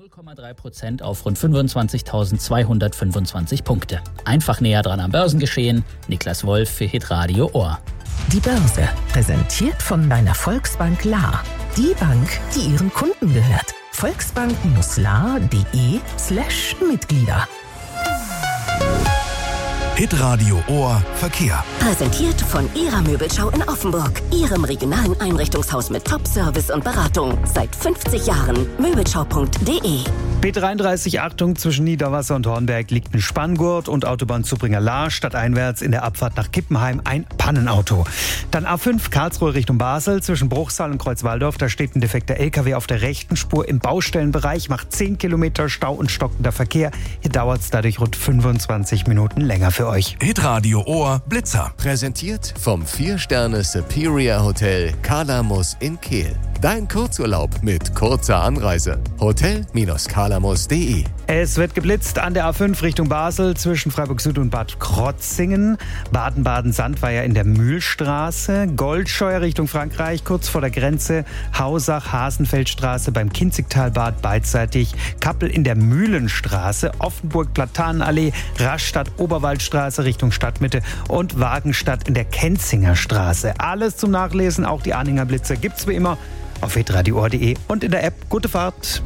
0,3% auf rund 25.225 Punkte. Einfach näher dran am Börsengeschehen. Niklas Wolf für Hitradio Ohr. Die Börse, präsentiert von deiner Volksbank Lahr. Die Bank, die ihren Kunden gehört. Volksbank-lahr.de/Mitglieder. Hitradio Ohr Verkehr. Präsentiert von Ihrer Möbelschau in Offenburg. Ihrem regionalen Einrichtungshaus mit Top-Service und Beratung. Seit 50 Jahren. Möbelschau.de. B33, Achtung, zwischen Niederwasser und Hornberg liegt ein Spanngurt und Autobahnzubringer Lahr, stadteinwärts in der Abfahrt nach Kippenheim ein Pannenauto. Dann A5 Karlsruhe Richtung Basel, zwischen Bruchsal und Kreuzwaldorf, da steht ein defekter LKW auf der rechten Spur im Baustellenbereich, macht 10 Kilometer Stau und stockender Verkehr. Hier dauert es dadurch rund 25 Minuten länger für euch. Hitradio Ohr Blitzer. Präsentiert vom 4-Sterne Superior Hotel Kalamus in Kehl. Dein Kurzurlaub mit kurzer Anreise. Hotel-kalamus.de. Es wird geblitzt an der A5 Richtung Basel zwischen Freiburg Süd und Bad Krotzingen. Baden-Baden-Sandweier in der Mühlstraße. Goldscheuer Richtung Frankreich kurz vor der Grenze. Hausach-Hasenfeldstraße beim Kinzigtalbad beidseitig. Kappel in der Mühlenstraße. Offenburg-Platanenallee. Rastatt-Oberwaldstraße Richtung Stadtmitte. Und Wagenstadt in der Kenzinger Straße. Alles zum Nachlesen, auch die Arninger Blitzer gibt's wie immer auf hitradio.de und in der App. Gute Fahrt.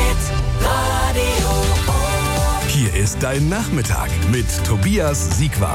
Hier ist dein Nachmittag mit Tobias Siegwart.